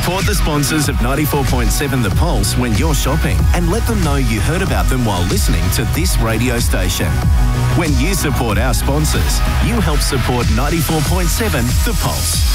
Support the sponsors of 94.7 The Pulse when you're shopping and let them know you heard about them while listening to this radio station. When you support our sponsors, you help support 94.7 The Pulse.